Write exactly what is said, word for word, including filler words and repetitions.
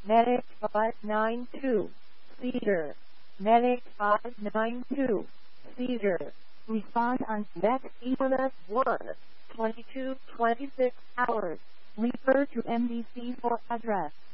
Medic five nine two, Cedar. Medic five nine two, Cedar. Respond on next E M S one, twenty-two twenty-six hours. Refer to M D C for address.